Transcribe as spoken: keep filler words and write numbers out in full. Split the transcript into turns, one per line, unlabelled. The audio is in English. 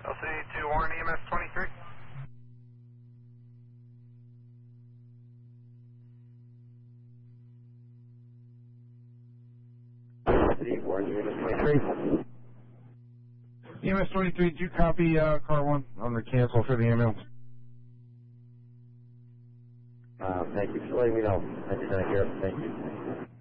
L C D two Warren, E M S twenty-three.
L C D Warren, E M S twenty-three.
E M S twenty-three, did you copy uh, car one on the cancel for the ambulance?
Uh, thank you for letting me know. I did not hear it. Thank you.